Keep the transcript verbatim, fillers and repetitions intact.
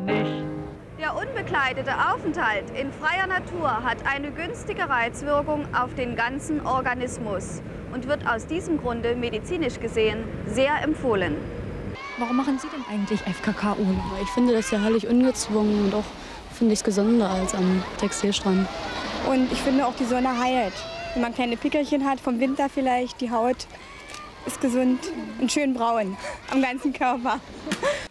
nicht. Der unbekleidete Aufenthalt in freier Natur hat eine günstige Reizwirkung auf den ganzen Organismus und wird aus diesem Grunde medizinisch gesehen sehr empfohlen. Warum machen Sie denn eigentlich F K K-Urlaub? Ich finde das ja herrlich ungezwungen und auch finde ich es gesünder als am Textilstrand. Und ich finde auch, die Sonne heilt. Wenn man kleine Pickelchen hat, vom Winter vielleicht, die Haut ist gesund und schön braun am ganzen Körper.